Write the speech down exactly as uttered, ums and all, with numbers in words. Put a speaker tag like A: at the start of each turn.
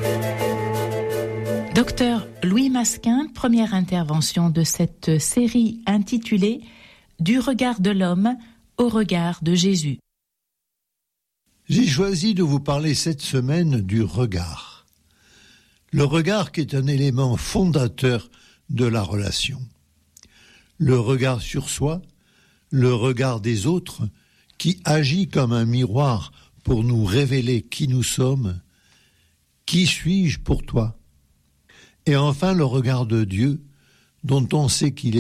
A: Docteur Louis Masquin, première intervention de cette série intitulée « Du regard de l'homme au regard de Jésus ».
B: J'ai choisi de vous parler cette semaine du regard. Le regard qui est un élément fondateur de la relation. Le regard sur soi, le regard des autres, qui agit comme un miroir pour nous révéler qui nous sommes. Qui suis-je pour toi ? Et enfin le regard de Dieu, dont on sait qu'il est